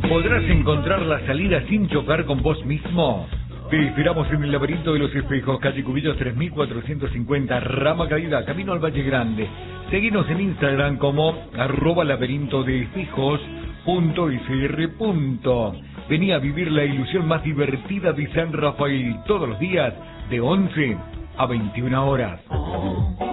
¿Podrás encontrar la salida sin chocar con vos mismo? Te esperamos en el Laberinto de los Espejos, calle Cubillos 3450, Rama Caída, camino al Valle Grande. Seguinos en Instagram como @laberintodeespejos.sr. Vení a vivir la ilusión más divertida de San Rafael todos los días de 11 a 21 horas.